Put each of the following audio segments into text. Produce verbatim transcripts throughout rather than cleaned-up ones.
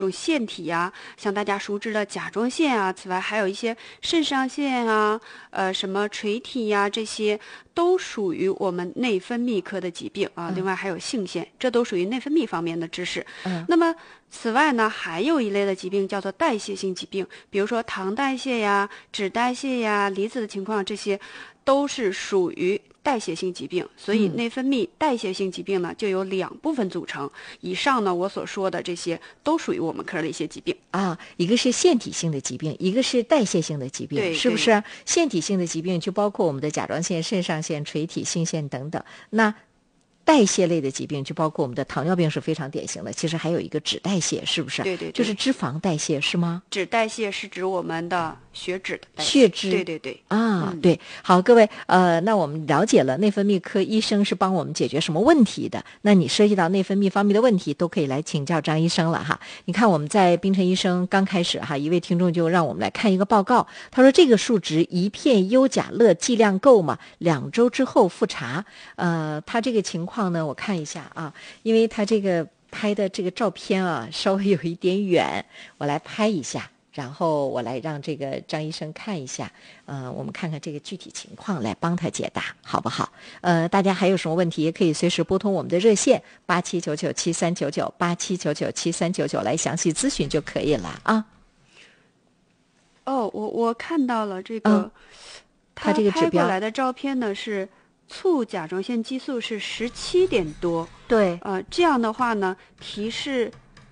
种腺体呀、像大家熟知的甲状腺啊，此外还有一些肾上腺啊，呃，什么垂体呀、这些都属于我们内分泌科的疾病啊。 嗯另外还有性腺，这都属于内分泌方面的知识。 嗯那么此外呢，还有一类的疾病叫做代谢性疾病，比如说糖代谢呀、脂代谢呀、离子的情况，这些都是属于代谢性疾病。所以嗯内分泌代谢性疾病呢，就由两部分组成。以上呢，我所说的这些都属于我们科的一些疾病。 啊，一个是腺体性的疾病，一个是代谢性的疾病， 对是不是？腺体性的疾病就包括我们的甲状腺、肾上腺、垂体、性腺等等。那代谢类的疾病就包括我们的糖尿病是非常典型的，其实还有一个脂代谢，是不是？ 对对对， 就是脂肪代谢，是吗？ 脂代谢是指我们的血脂的代谢。 血脂， 对对对。 啊， 嗯、 对，好，各位，呃，那我们了解了内分泌科医生是帮我们解决什么问题的。那你涉及到内分泌方面的问题，都可以来请教张医生了哈。你看我们在冰晨医生刚开始哈，一位听众就让我们来看一个报告，他说这个数值一片优甲乐剂量够吗？两周之后复查。呃，他这个情况呢，我看一下啊，因为他这个拍的这个照片啊，稍微有一点远，我来拍一下。然后我来让这个张医生看一下，呃，我们看看这个具体情况，来帮他解答，好不好？呃，大家还有什么问题，也可以随时拨通我们的热线八七九九七三九九八七九九七三九九来详细咨询就可以了啊。 哦，我我看到了这个， 嗯、 他这个指标拍过来的照片呢是促甲状腺激素是十七点多， 对， 呃，这样的话呢提示。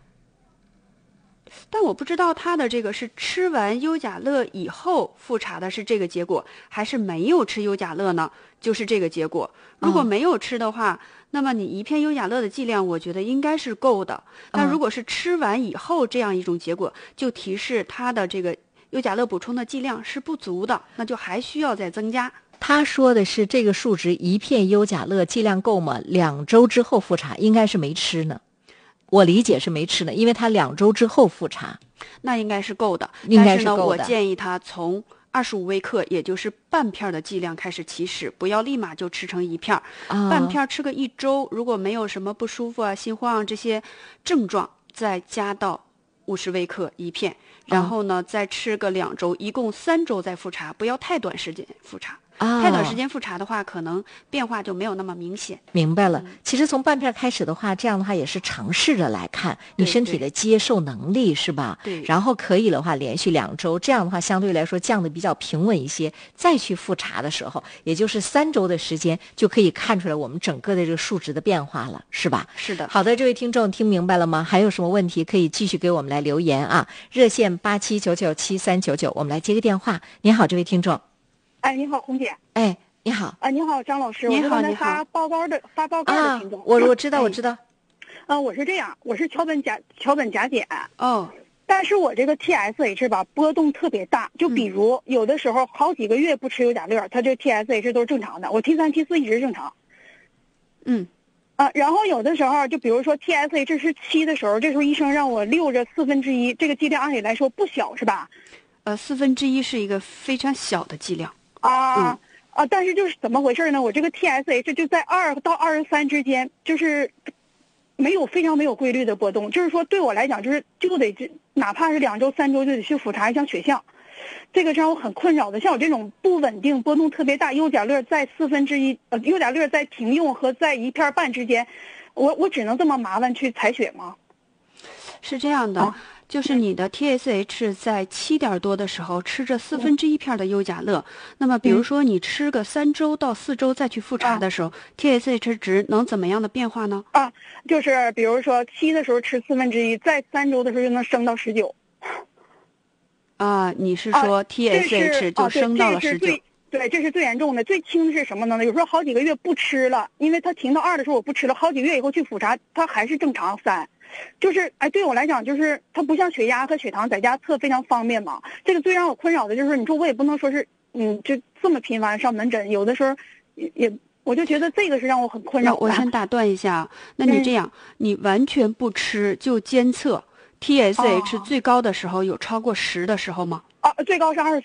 但我不知道他的这个是吃完优甲乐以后复查的是这个结果，还是没有吃优甲乐呢？就是这个结果。如果没有吃的话，嗯、那么你一片优甲乐的剂量，我觉得应该是够的。但如果是吃完以后这样一种结果，就提示他的这个优甲乐补充的剂量是不足的，那就还需要再增加。 他说的是这个数值一片优甲乐剂量够吗？两周之后复查，应该是没吃呢。我理解是没吃呢，因为他两周之后复查， 那应该是够的。 应该是但是呢， 够的。 我建议他从二十五微克，也就是半片的剂量开始起始，不要立马就吃成一片儿。 啊、 半片吃个一周，如果没有什么不舒服啊、心慌这些症状，再加到五十微克一片，然后呢、啊、再吃个两周，一共三周再复查，不要太短时间复查。 啊、 太短时间复查的话，可能变化就没有那么明显。 明白了。其实从半片开始的话，这样的话也是尝试着来看你身体的接受能力，是吧？ 对。 然后可以的话，连续两周，这样的话相对来说降得比较平稳一些。再去复查的时候，也就是三周的时间，就可以看出来我们整个的这个数值的变化了，是吧？ 是的。 好的，这位听众听明白了吗？还有什么问题可以继续给我们来留言啊？热线八七九九七三九九，我们来接个电话。您好，这位听众。 哎，你好，红姐。 哎。你好啊，你好，张老师， 你好， 我是发报告的发报告的听众。 啊、我我知道，我知道。 啊、呃，我是这样，我是桥本甲桥本甲减。 哦。 但是我这个 T S H 吧波动特别大，就比如、嗯、有的时候好几个月不吃优甲乐，它这 T S H 都是正常的，我 T 三 T 四一直正常。 嗯。 啊，然后有的时候就比如说 T S H 是七的时候，这时候医生让我溜着四分之一，这个剂量按理来说不小是吧？ 呃，四分之一是一个非常小的剂量。 啊。 嗯。 啊，但是就是怎么回事呢？我这个 T S H 就在二到二十三之间，就是没有非常没有规律的波动。就是说，对我来讲，就是就得哪怕是两周、三周就得去复查一下血象，这个是让我很困扰的。像我这种不稳定、波动特别大，优甲乐在四分之一，呃，优甲乐在停用和在一片半之间，我我只能这么麻烦去采血吗？ 是这样的。啊，就是你的 T S H 在七点多的时候吃着四分之一片的优甲乐，嗯、那么比如说你吃个三周到四周再去复查的时候、啊、，T S H 值能怎么样的变化呢？ 啊，就是比如说七的时候吃四分之一，在三周的时候就能升到十九。 啊，你是说 T S H 就升到了十九？ 啊，对，这是最严重的。最轻的是什么呢？有时候好几个月不吃了，因为它停到二的时候我不吃了，好几个月以后去复查，它还是正常三。就是哎，对我来讲，就是它不像血压和血糖在家测非常方便嘛。这个最让我困扰的就是，你说我也不能说是嗯，就这么频繁上门诊，有的时候也也，我就觉得这个是让我很困扰的。 我先打断一下，那你这样，嗯、你完全不吃就监测 T S H 最高的时候有超过十的时候吗？ 啊，最高是二十三。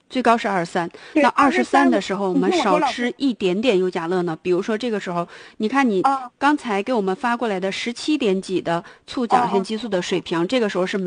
最高是二十三。 对那二十三 23 的时候，我们你听我说老师少吃一点点优甲乐呢。比如说这个时候，你看你啊刚才给我们发过来的十七点几的促甲哦腺激素的水平，这个时候是